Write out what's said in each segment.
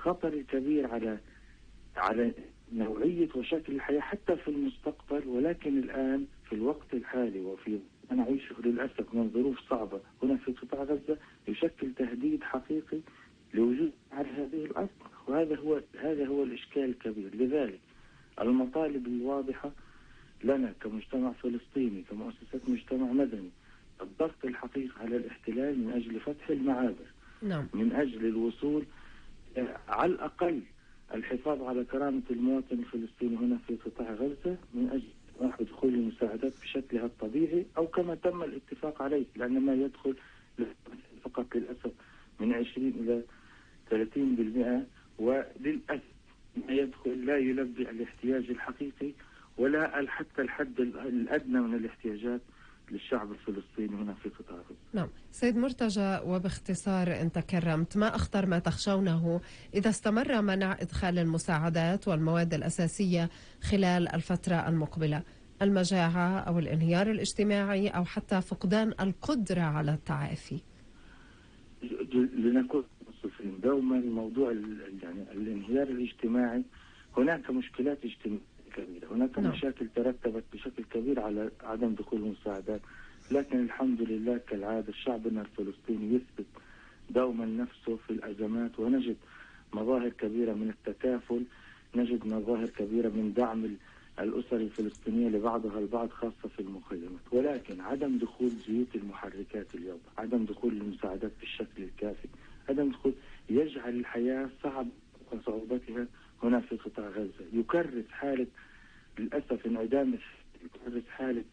الخطر الكبير على نوعية وشكل الحياة حتى في المستقبل. ولكن الآن في الوقت الحالي وفي نعيشه للأسف من ظروف صعبة هنا في قطاع غزة يشكل تهديد حقيقي لوجود على هذه الأرض، وهذا هو الإشكال الكبير. لذلك المطالب الواضحة لنا كمجتمع فلسطيني كمؤسسات مجتمع مدني الضغط الحقيقي على الاحتلال من أجل فتح المعابر، نعم. من أجل الوصول على الأقل الحفاظ على كرامة المواطن الفلسطيني هنا في قطاع غزة، من أجل دخول المساعدات بشكلها الطبيعي أو كما تم الاتفاق عليه، لأن ما يدخل فقط للأسف من 20 إلى 30%، وللأسف ما يدخل لا يلبي الاحتياج الحقيقي ولا حتى الحد الأدنى من الاحتياجات للشعب الفلسطيني هنا في قطاع غزة. نعم سيد مرتجى، وباختصار إن تكرمت، ما أخطر ما تخشونه إذا استمر منع إدخال المساعدات والمواد الأساسية خلال الفترة المقبلة؟ المجاعة أو الانهيار الاجتماعي أو حتى فقدان القدرة على التعافي؟ لنكون منصفين، دوما موضوع يعني الانهيار الاجتماعي، هناك مشكلات اجتماعية كبيرة، هناك مشاكل ترتبت بشكل كبير على عدم دخول المساعدات، لكن الحمد لله كالعادة شعبنا الفلسطيني يثبت دوما نفسه في الأزمات، ونجد مظاهر كبيرة من التكافل، نجد مظاهر كبيرة من دعم الأسر الفلسطينية لبعضها البعض خاصة في المخيمات. ولكن عدم دخول زيوت المحركات اليوم، عدم دخول المساعدات بالشكل الكافي، عدم دخول يجعل الحياة صعب وصعوبتها هنا في قطاع غزة، يكرس حالة للأسف انعدام، يكرس حالة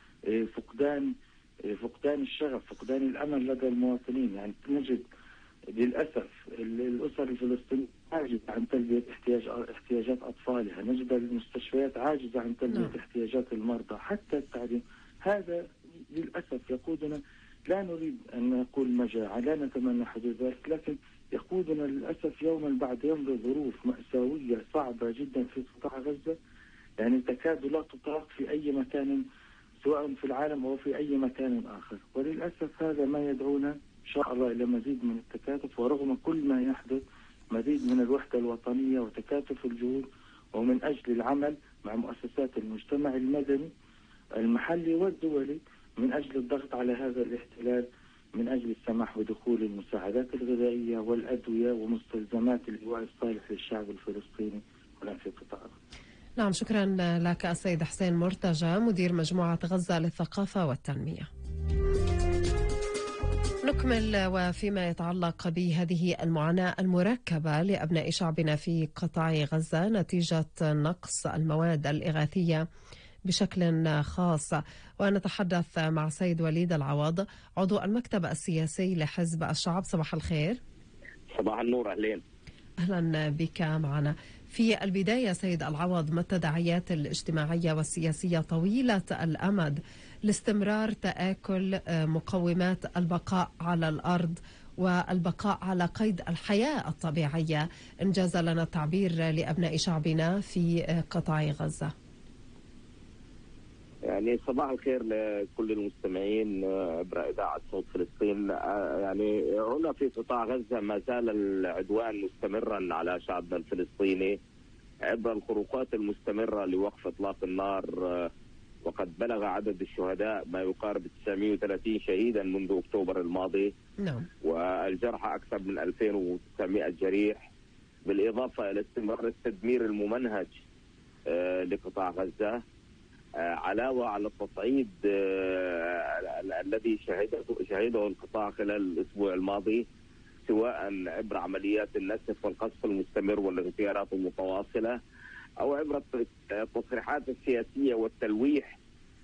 فقدان الشغف، فقدان الأمل لدى المواطنين. يعني نجد للأسف الأسر الفلسطينية عاجزة عن تلبية احتياجات أطفالها، نجد المستشفيات عاجزة عن تلبية احتياجات المرضى، حتى التعليم. هذا للأسف يقودنا، لا نريد أن نقول مجاعة، لا نتمنى حدوث ذلك، لكن يقودنا للأسف يوما بعد يوم لظروف مأساوية صعبة جدا في قطاع غزة، يعني تكاد لا تطاق في أي مكان سواء في العالم أو في أي مكان آخر. وللأسف هذا ما يدعونا إن شاء الله إلى مزيد من التكاتف، ورغم كل ما يحدث مزيد من الوحدة الوطنية وتكاتف الجهود، ومن أجل العمل مع مؤسسات المجتمع المدني المحلي والدولي من أجل الضغط على هذا الاحتلال، من أجل السماح بدخول المساعدات الغذائية والأدوية ومستلزمات اللواء الصالح للشعب الفلسطيني هنا في قطاع غزة. نعم، شكرا لك السيد حسين مرتجى، مدير مجموعة غزة للثقافة والتنمية. نكمل، وفيما يتعلق بهذه المعاناة المركبة لأبناء شعبنا في قطاع غزة نتيجة نقص المواد الإغاثية بشكل خاص، ونتحدث مع سيد وليد العوض عضو المكتب السياسي لحزب الشعب. صباح الخير. صباح النور، أهلين. أهلا بك معنا. في البداية سيد العوض، ما التداعيات الاجتماعية والسياسية طويلة الأمد لاستمرار تآكل مقومات البقاء على الأرض والبقاء على قيد الحياة الطبيعية، إنجاز لنا التعبير، لأبناء شعبنا في قطاع غزة؟ يعني صباح الخير لكل المستمعين عبر إذاعة صوت فلسطين. يعني هنا في قطاع غزة ما زال العدوان مستمرا على شعبنا الفلسطيني عبر الخروقات المستمرة لوقف إطلاق النار، وقد بلغ عدد الشهداء ما يقارب 930 شهيدا منذ أكتوبر الماضي. نعم. والجرحى أكثر من 2900 جريح، بالإضافة إلى استمرار التدمير الممنهج لقطاع غزة، علاوة على التصعيد الذي شهده القطاع خلال الأسبوع الماضي، سواء عبر عمليات النسف والقصف المستمر والاغتيالات المتواصلة، أو عبر التصريحات السياسية والتلويح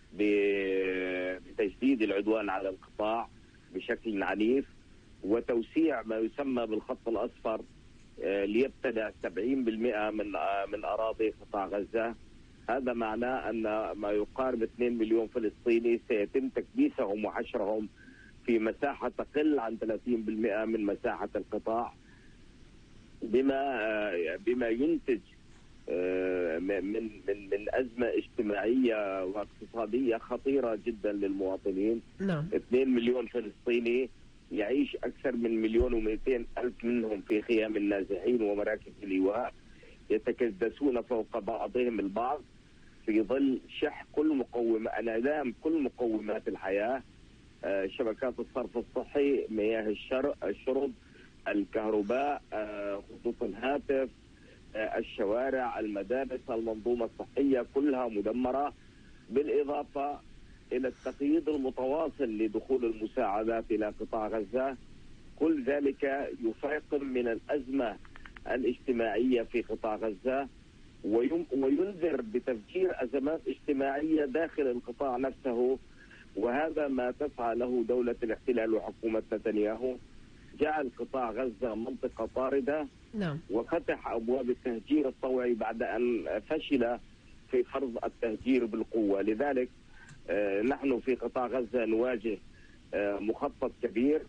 بتجديد العدوان على القطاع بشكل عنيف، وتوسيع ما يسمى بالخط الأصفر ليبتدع 70% من أراضي قطاع غزة. هذا معناه أن ما يقارب 2 مليون فلسطيني سيتم تكبيسهم وحشرهم في مساحة تقل عن 30% من مساحة القطاع، بما ينتج من أزمة اجتماعية واقتصادية خطيرة جدا للمواطنين. نعم. 2 مليون فلسطيني يعيش أكثر من 1,200,000 منهم في خيام النازحين ومراكز الإيواء، يتكدسون فوق بعضهم البعض في ظل شح انعدام كل مقومات الحياة، شبكات الصرف الصحي، مياه الشرب، الكهرباء، خطوط الهاتف، الشوارع، المدارس، المنظومة الصحية كلها مدمرة، بالإضافة إلى التقييد المتواصل لدخول المساعدات إلى قطاع غزة. كل ذلك يفاقم من الأزمة الاجتماعية في قطاع غزة، وينذر بتفجير أزمات اجتماعية داخل القطاع نفسه، وهذا ما تسعى له دولة الاحتلال وحكومة نتنياهو، جعل قطاع غزة منطقة طاردة. نعم. وفتح أبواب التهجير الطوعي بعد أن فشل في فرض التهجير بالقوة. لذلك نحن في قطاع غزة نواجه مخطط كبير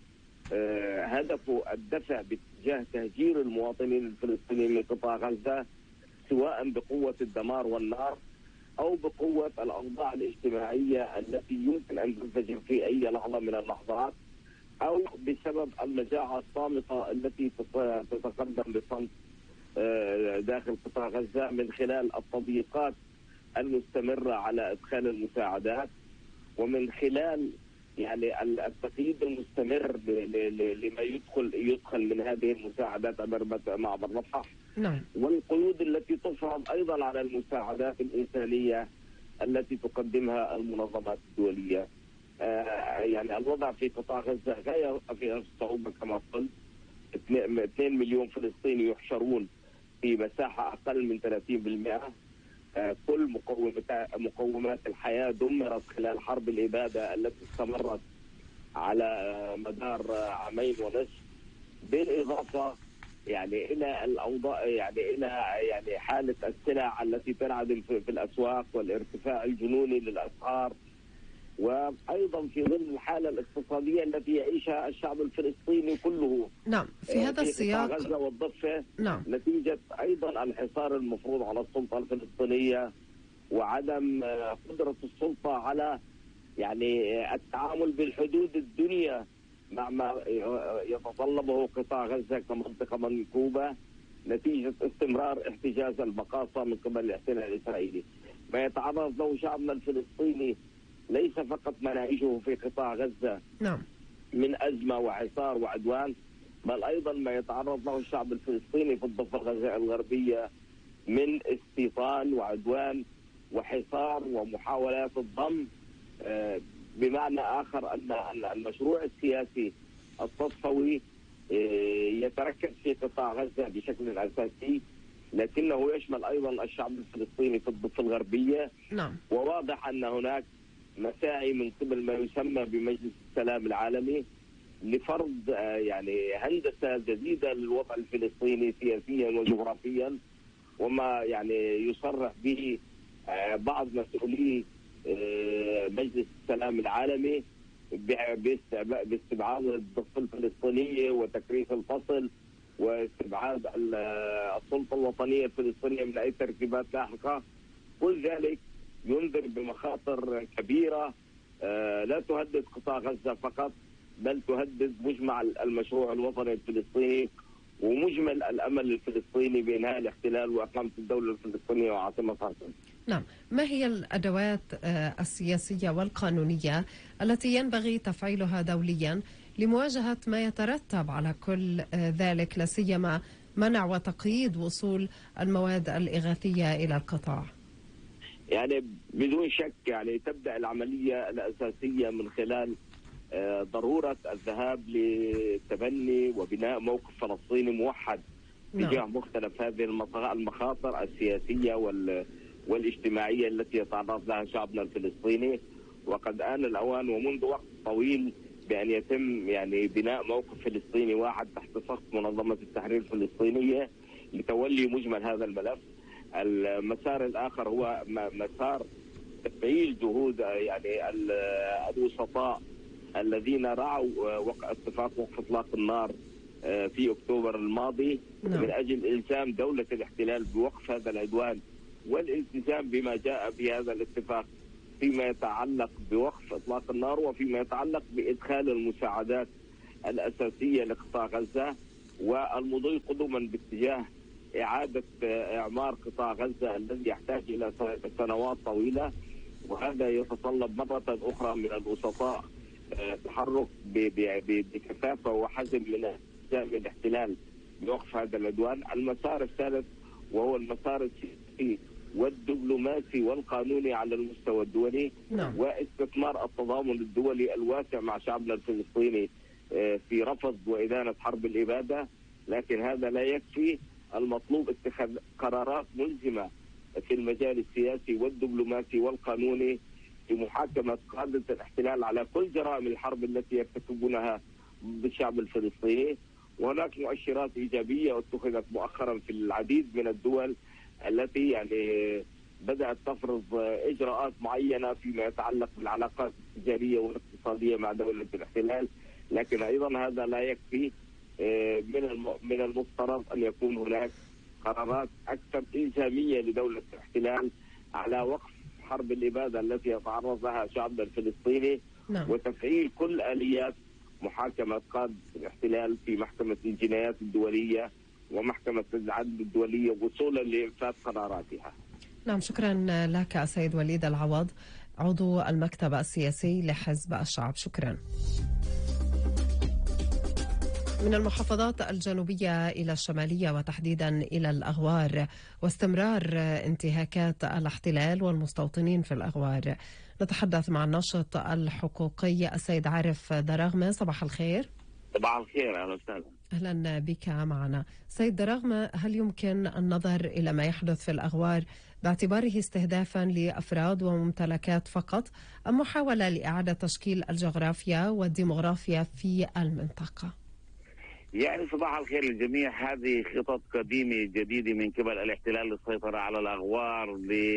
هدفه الدفع باتجاه تهجير المواطنين الفلسطينيين من قطاع غزة، سواء بقوة الدمار والنار أو بقوة الأوضاع الاجتماعية التي يمكن أن تنفجر في أي لحظة من اللحظات، أو بسبب المجاعة الصامتة التي تتقدم بصمت داخل قطاع غزة من خلال التضييقات المستمرة على إدخال المساعدات، ومن خلال يعني التقييد المستمر لما يدخل من هذه المساعدات معبر رفح. نعم. والقيود التي تفرض أيضا على المساعدات الإنسانية التي تقدمها المنظمات الدولية. يعني الوضع في قطاع غزة غاية في الصعوبة كما قلت. 2 مليون فلسطيني يحشرون في مساحة أقل من 30%. كل مقومات الحياة دمرت خلال حرب الإبادة التي استمرت على مدار 2.5 عام، بالإضافة يعني إلى الأوضاع، يعني إلى يعني حالة السلع التي تنعدم في الأسواق والارتفاع الجنوني للأسعار، وأيضا في ظل الحالة الاقتصادية التي يعيشها الشعب الفلسطيني كله. نعم. في هذا السياق غزة والضفة. نعم. نتيجة أيضا الحصار المفروض على السلطة الفلسطينية وعدم قدرة السلطة على يعني التعامل بالحدود الدنيا مع ما يتطلبه قطاع غزة كمنطقة منكوبة، نتيجة استمرار احتجاز البقاصة من قبل الاحتلال الإسرائيلي. ما يتعرض له شعبنا الفلسطيني ليس فقط ما نعيشه في قطاع غزة نعم من أزمة وحصار وعدوان، بل أيضا ما يتعرض له الشعب الفلسطيني في الضفة الغربية من استيطان وعدوان وحصار ومحاولات الضم. بمعنى آخر أن المشروع السياسي الصفوي يتركز في قطاع غزة بشكل أساسي، لكنه يشمل أيضا الشعب الفلسطيني في الضفة الغربية. نعم. وواضح أن هناك مساعي من قبل ما يسمى بمجلس السلام العالمي لفرض يعني هندسة جديدة للوضع الفلسطيني سياسيا وجغرافيا، وما يعني يصرح به بعض مسؤولي مجلس السلام العالمي باستبعاد الضفة الفلسطينية وتكريس الفصل واستبعاد السلطة الوطنية الفلسطينية من أي ترتيبات لاحقة. كل ذلك ينذر بمخاطر كبيرة لا تهدد قطاع غزة فقط، بل تهدد مجمع المشروع الوطني الفلسطيني ومجمل الأمل الفلسطيني بإنهاء الاحتلال وإقامة الدولة الفلسطينية وعاصمة فلسطين. نعم. ما هي الأدوات السياسية والقانونية التي ينبغي تفعيلها دوليا لمواجهة ما يترتب على كل ذلك، لا سيما منع وتقييد وصول المواد الإغاثية إلى القطاع؟ يعني بدون شك يعني تبدأ العملية الأساسية من خلال ضرورة الذهاب لتبني وبناء موقف فلسطيني موحد تجاه مختلف هذه المخاطر السياسية والاجتماعية التي يتعرض لها شعبنا الفلسطيني. وقد آن الأوان ومنذ وقت طويل بأن يتم يعني بناء موقف فلسطيني واحد تحت سقف منظمة التحرير الفلسطينية لتولي مجمل هذا الملف. المسار الآخر هو مسار تفعيل جهود يعني الوسطاء الذين رعوا اتفاق وقف اطلاق النار في اكتوبر الماضي من اجل الزام دوله الاحتلال بوقف هذا العدوان والالتزام بما جاء في هذا الاتفاق فيما يتعلق بوقف اطلاق النار وفيما يتعلق بادخال المساعدات الأساسية لقطاع غزة، والمضي قدما باتجاه إعادة إعمار قطاع غزة الذي يحتاج إلى سنوات طويلة. وهذا يتطلب مرة أخرى من الوسطاء تحرك بكثافة وحزم من الاحتلال بوقف هذا العدوان. المسار الثالث وهو المسار السياسي والدبلوماسي والقانوني على المستوى الدولي، واستثمار التضامن الدولي الواسع مع شعبنا الفلسطيني في رفض وإدانة حرب الإبادة. لكن هذا لا يكفي، المطلوب اتخاذ قرارات ملزمة في المجال السياسي والدبلوماسي والقانوني لمحاكمة قادة الاحتلال على كل جرائم الحرب التي يرتكبونها بالشعب الفلسطيني. وهناك مؤشرات إيجابية اتخذت مؤخرا في العديد من الدول التي يعني بدأت تفرض إجراءات معينة فيما يتعلق بالعلاقات التجارية والاقتصادية مع دولة الاحتلال. لكن أيضا هذا لا يكفي، من المفترض أن يكون هناك قرارات أكثر إلزامية لدولة الاحتلال على وقف حرب الإبادة التي يتعرض لها شعبنا الفلسطيني، وتفعيل كل آليات محاكمة قادة الاحتلال في محكمة الجنايات الدولية ومحكمة العدل الدولية وصولا لإنفاذ قراراتها. نعم، شكرا لك السيد وليد العوض، عضو المكتب السياسي لحزب الشعب. شكرا. من المحافظات الجنوبية إلى الشمالية وتحديدا إلى الأغوار واستمرار انتهاكات الاحتلال والمستوطنين في الأغوار، نتحدث مع الناشط الحقوقي السيد عارف دراغمة. صباح الخير. صباح الخير، أهلا وسهلا. أهلا بك معنا. سيد دراغمة، هل يمكن النظر إلى ما يحدث في الأغوار باعتباره استهدافا لأفراد وممتلكات فقط، أم محاولة لإعادة تشكيل الجغرافيا والديمغرافيا في المنطقة؟ يعني صباح الخير للجميع. هذه خطط قديمة جديدة من قبل الاحتلال للسيطرة على الأغوار،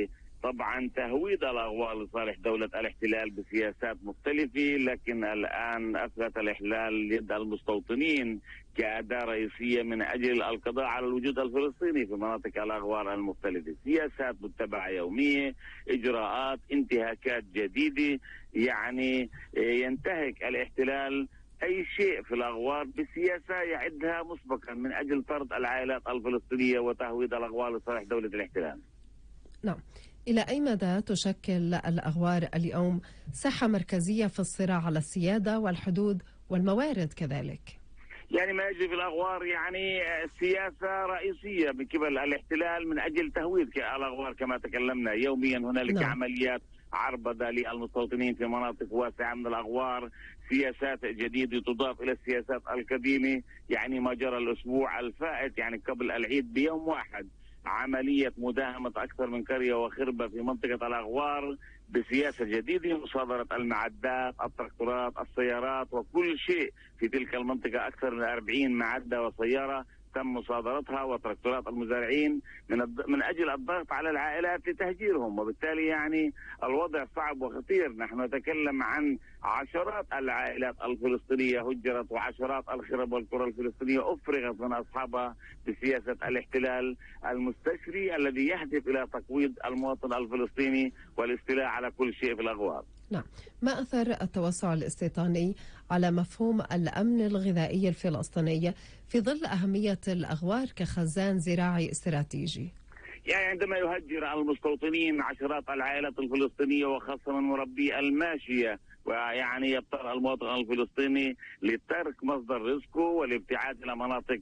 طبعا تهويد الأغوار لصالح دولة الاحتلال بسياسات مختلفة. لكن الآن أثبت الاحتلال يد المستوطنين كأداة رئيسية من أجل القضاء على الوجود الفلسطيني في مناطق الأغوار المختلفة. سياسات متبعة يومية، إجراءات، انتهاكات جديدة. يعني ينتهك الاحتلال أي شيء في الأغوار بسياسة يعدها مسبقا من أجل طرد العائلات الفلسطينية وتهويد الأغوار لصالح دولة الاحتلال. نعم، إلى أي مدى تشكل الأغوار اليوم ساحة مركزية في الصراع على السيادة والحدود والموارد كذلك؟ يعني ما يجري في الأغوار يعني سياسة رئيسية من قبل الاحتلال من أجل تهويد الأغوار كما تكلمنا. يوميا هنالك عمليات عربدة للمستوطنين في مناطق واسعة من الأغوار، سياسات جديدة تضاف إلى السياسات القديمة. يعني ما جرى الأسبوع الفائت يعني قبل العيد بيوم واحد عملية مداهمة أكثر من قرية وخربة في منطقة الأغوار بسياسة جديدة، مصادرة المعدات، التراكتورات، السيارات وكل شيء في تلك المنطقة. أكثر من 40 معدة وسيارة تم مصادرتها وتراكتورات المزارعين من أجل الضغط على العائلات لتهجيرهم. وبالتالي يعني الوضع صعب وخطير. نحن نتكلم عن عشرات العائلات الفلسطينية هجرت، وعشرات الخرب والقرى الفلسطينية أفرغت من أصحابها بسياسة الاحتلال المستشري الذي يهدف إلى تقويض المواطن الفلسطيني والاستيلاء على كل شيء في الأغوار. نعم، ما أثر التوسع الاستيطاني على مفهوم الأمن الغذائي الفلسطيني في ظل أهمية الأغوار كخزان زراعي استراتيجي؟ يعني عندما يهجر المستوطنين عشرات العائلات الفلسطينية وخاصة من مربي الماشية، ويعني يضطر المواطن الفلسطيني لترك مصدر رزقه والابتعاد إلى مناطق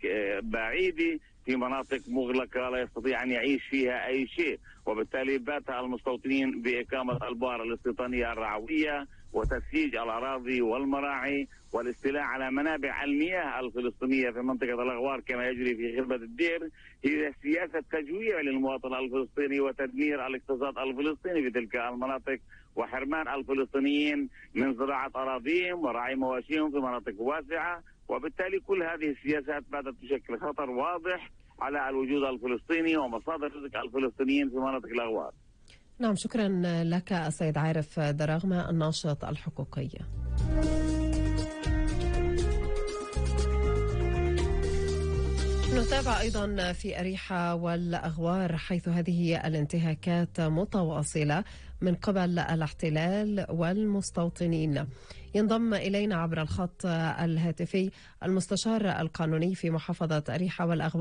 بعيدة في مناطق مغلقة لا يستطيع أن يعيش فيها أي شيء. وبالتالي بات المستوطنين بإقامة البؤر الاستيطانية الرعوية وتسييج الأراضي والمراعي والاستيلاء على منابع المياه الفلسطينية في منطقة الأغوار كما يجري في خربة الدير. هي سياسة تجويع للمواطن الفلسطيني وتدمير الاقتصاد الفلسطيني في تلك المناطق وحرمان الفلسطينيين من زراعة أراضيهم ورعي مواشيهم في مناطق واسعة. وبالتالي كل هذه السياسات باتت تشكل خطر واضح على الوجود الفلسطيني ومصادر رزق الفلسطينيين في مناطق الأغوار. نعم، شكرا لك السيد عارف دراغمة، الناشط الحقوقي. نتابع أيضا في أريحة والأغوار حيث هذه الانتهاكات متواصلة من قبل الاحتلال والمستوطنين. ينضم إلينا عبر الخط الهاتفي المستشار القانوني في محافظة أريحة والأغواء